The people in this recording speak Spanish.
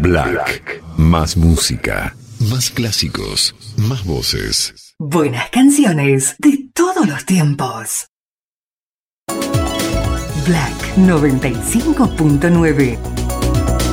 Black. Más música, más clásicos, más voces. Buenas canciones de todos los tiempos. Black 95.9.